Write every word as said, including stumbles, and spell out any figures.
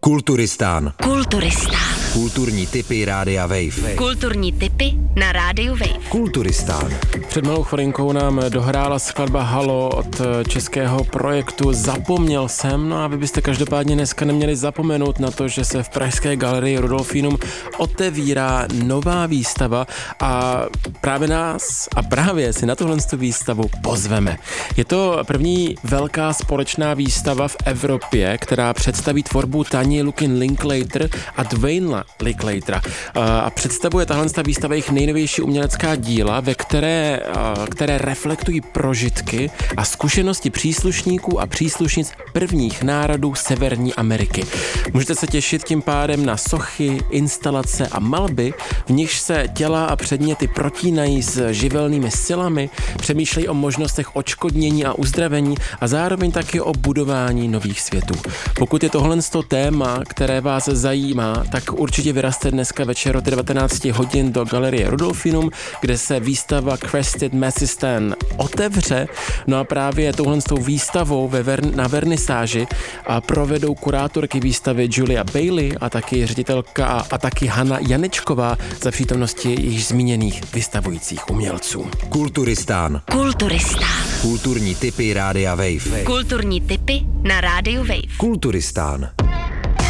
Kulturistán. Kulturistán. Kulturní tipy Rádia Wave. Kulturní tipy na Rádiu Wave. Kulturistán. Před malou chvilinkou nám dohrála skladba Halo od českého projektu Zapomněl jsem. No a vy byste každopádně dneska neměli zapomenout na to, že se v pražské galerii Rudolfinum otevírá nová výstava a právě nás a právě si na tuhle výstavu pozveme. Je to první velká společná výstava v Evropě, která představí tvorbu Tani Lukin Linklater a Dwayna Linklatera. A představuje tahle výstava jejich nejnovější umělecká díla, ve které, které reflektují prožitky a zkušenosti příslušníků a příslušnic prvních národů Severní Ameriky. Můžete se těšit tím pádem na sochy, instalace a malby, v nichž se těla a předměty protínají s živelnými silami, přemýšlejí o možnostech odškodnění a uzdravení a zároveň taky o budování nových světů. Pokud je tohle téma, které vás zajímá, tak určitě vyraste dneska večer od devatenáct hodin do galerie Rudolfinum, kde se výstava Crested Massistan otevře. No a právě touhle výstavou ve ver- na vernisáži a provedou kurátorky výstavy Julia Bailey a taky ředitelka a, a taky Hana Janečková za přítomnosti již zmíněných vystavujících umělců. Kulturistán. Kulturistán. Kulturní tipy Rádia Wave. Kulturní tipy na Rádiu Wave. Kulturistán.